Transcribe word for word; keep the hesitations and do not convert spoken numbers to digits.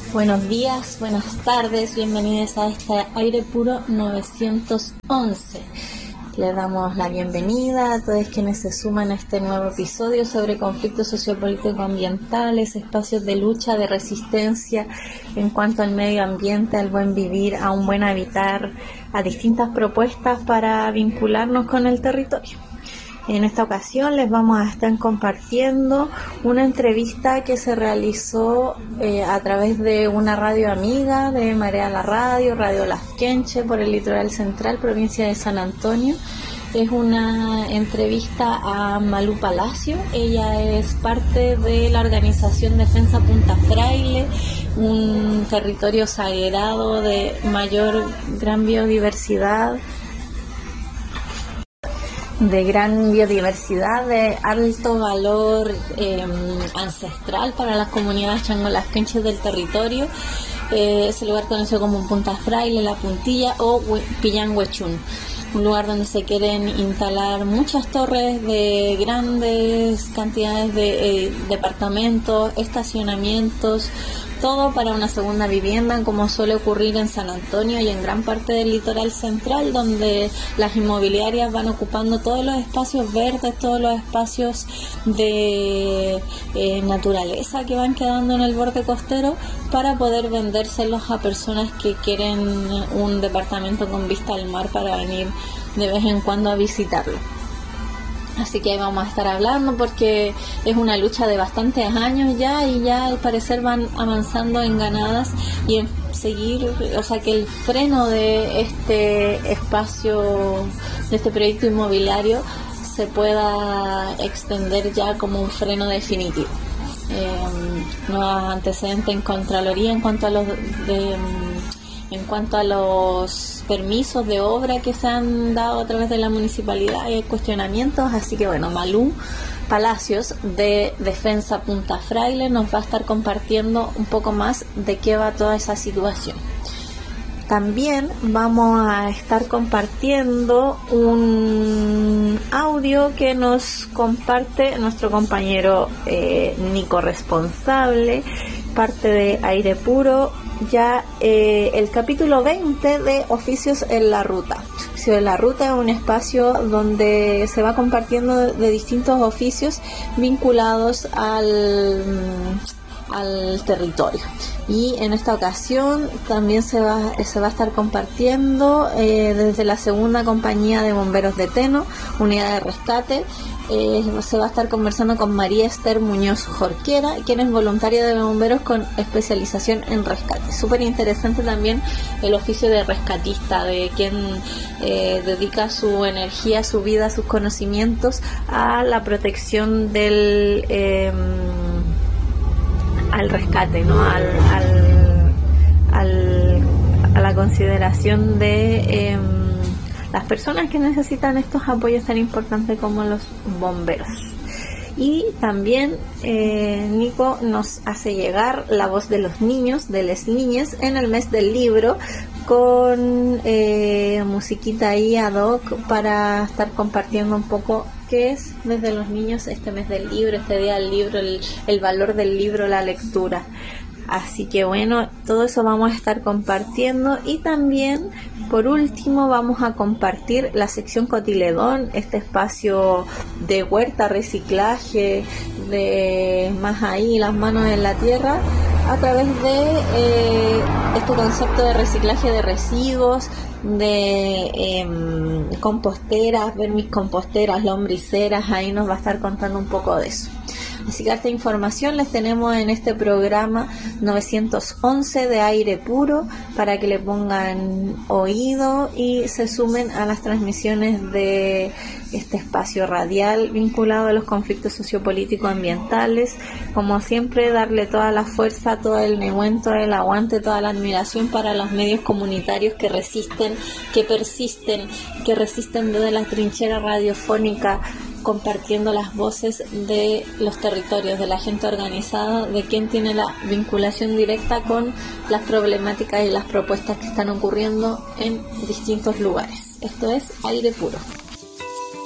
Buenos días, buenas tardes, bienvenidos a este Aire Puro novecientos once. Les damos la bienvenida a todos quienes se suman a este nuevo episodio sobre conflictos sociopolíticos ambientales, espacios de lucha, de resistencia en cuanto al medio ambiente, al buen vivir, a un buen habitar, a distintas propuestas para vincularnos con el territorio. En esta ocasión les vamos a estar compartiendo una entrevista que se realizó eh, a través de una radio amiga de Marea la Radio, Radio Las Quenches, por el Litoral Central, provincia de San Antonio. Es una entrevista a Malú Palacio. Ella es parte de la organización Defensa Punta Fraile, un territorio sagrado de mayor gran biodiversidad, de gran biodiversidad, de alto valor eh, ancestral para las comunidades chango-las-quenches del territorio. Eh, es el lugar conocido como Punta Fraile, La Puntilla o Pillanhuechún, un lugar donde se quieren instalar muchas torres de grandes cantidades de eh, departamentos, estacionamientos, todo para una segunda vivienda, como suele ocurrir en San Antonio y en gran parte del litoral central, donde las inmobiliarias van ocupando todos los espacios verdes, todos los espacios de eh, naturaleza que van quedando en el borde costero para poder vendérselos a personas que quieren un departamento con vista al mar para venir de vez en cuando a visitarlo. Así que ahí vamos a estar hablando porque es una lucha de bastantes años ya y ya al parecer van avanzando en ganadas y en seguir, o sea que el freno de este espacio, de este proyecto inmobiliario se pueda extender ya como un freno definitivo. Eh, nuevos antecedentes en Contraloría en cuanto a los de, en cuanto a los permisos de obra que se han dado a través de la municipalidad, hay cuestionamientos, así que bueno, Malú Palacios de Defensa Punta Fraile nos va a estar compartiendo un poco más de qué va toda esa situación. También vamos a estar compartiendo un audio que nos comparte nuestro compañero eh, Nico Responsable, parte de Aire Puro, ya eh, el capítulo veinte de Oficios en la Ruta. Oficios en la Ruta es un espacio donde se va compartiendo de, de distintos oficios vinculados al, al territorio. Y en esta ocasión también se va, se va a estar compartiendo eh, desde la segunda compañía de bomberos de Teno, unidad de rescate. Eh, se va a estar conversando con María Esther Muñoz Jorquera, quien es voluntaria de bomberos con especialización en rescate. Súper interesante también el oficio de rescatista, de quien eh, dedica su energía, su vida, sus conocimientos a la protección del eh, al rescate, ¿no? al, al, al a la consideración de eh, las personas que necesitan estos apoyos tan importantes como los bomberos. Y también eh, Nico nos hace llegar la voz de los niños, de las niñas, en el mes del libro, con eh, musiquita ahí ad hoc para estar compartiendo un poco qué es desde los niños este mes del libro, este día del libro, el, el valor del libro, la lectura. Así que bueno, todo eso vamos a estar compartiendo y también por último vamos a compartir la sección Cotiledón, este espacio de huerta, reciclaje, de más ahí las manos en la tierra, a través de eh, este concepto de reciclaje de residuos, de eh, composteras, vermicomposteras, lombriceras. Ahí nos va a estar contando un poco de eso. Así que esta información les tenemos en este programa novecientos once de Aire Puro para que le pongan oído y se sumen a las transmisiones de este espacio radial vinculado a los conflictos sociopolíticos ambientales. Como siempre, darle toda la fuerza, todo el neguén, todo el aguante, toda la admiración para los medios comunitarios que resisten, que persisten, que resisten desde la trinchera radiofónica, compartiendo las voces de los territorios, de la gente organizada, de quien tiene la vinculación directa con las problemáticas y las propuestas que están ocurriendo en distintos lugares. Esto es Aire Puro.